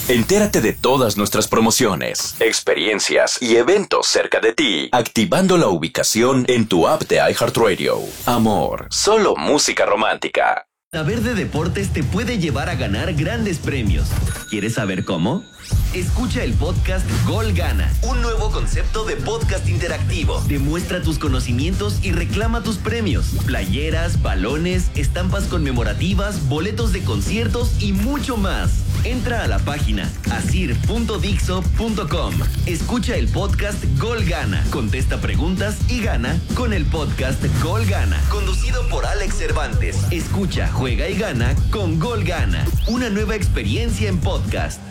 Entérate de todas nuestras promociones, experiencias y eventos cerca de ti, activando la ubicación en tu app de iHeartRadio. Amor, solo música romántica. Saber de deportes te puede llevar a ganar grandes premios. ¿Quieres saber cómo? Escucha el podcast Gol Gana, un nuevo concepto de podcast interactivo. Demuestra tus conocimientos y reclama tus premios. Playeras, balones, estampas conmemorativas, boletos de conciertos y mucho más. Entra a la página asir.dixo.com. Escucha el podcast Gol Gana. Contesta preguntas y gana con el podcast Gol Gana. Conducido por Alex Cervantes. Escucha, juega y gana con Gol Gana. Una nueva experiencia en podcast.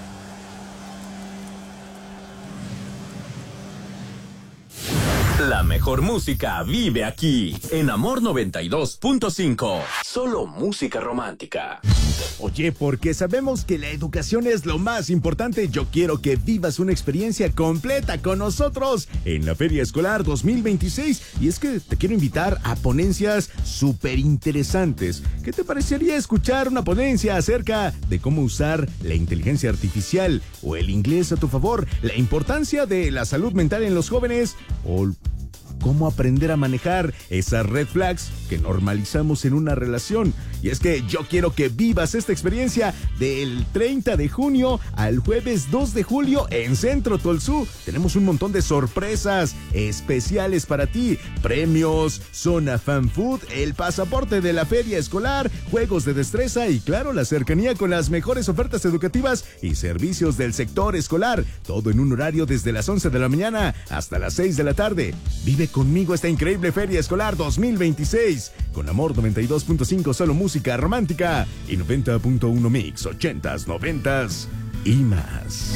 La mejor música vive aquí, en Amor 92.5. Solo música romántica. Oye, porque sabemos que la educación es lo más importante, yo quiero que vivas una experiencia completa con nosotros en la Feria Escolar 2026. Y es que te quiero invitar a ponencias súper interesantes. ¿Qué te parecería escuchar una ponencia acerca de cómo usar la inteligencia artificial o el inglés a tu favor, la importancia de la salud mental en los jóvenes o cómo aprender a manejar esas red flags que normalizamos en una relación? Y es que yo quiero que vivas esta experiencia del 30 de junio al jueves 2 de julio en Centro Tolsú. Tenemos un montón de sorpresas especiales para ti. Premios, zona fan food, el pasaporte de la feria escolar, juegos de destreza y claro, la cercanía con las mejores ofertas educativas y servicios del sector escolar. Todo en un horario desde las 11 de la mañana hasta las 6 de la tarde. Vive conmigo esta increíble Feria Escolar 2026 con Amor 92.5, solo música romántica, y 90.1 mix, 80s, 90s y más.